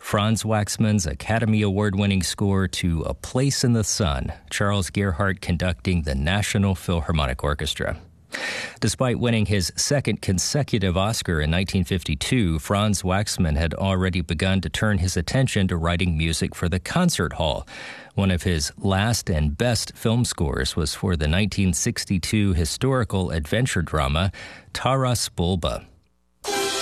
Franz Waxman's Academy Award-winning score to A Place in the Sun, Charles Gerhardt conducting the National Philharmonic Orchestra. Despite winning his second consecutive Oscar in 1952, Franz Waxman had already begun to turn his attention to writing music for the concert hall. One of his last and best film scores was for the 1962 historical adventure drama Taras Bulba.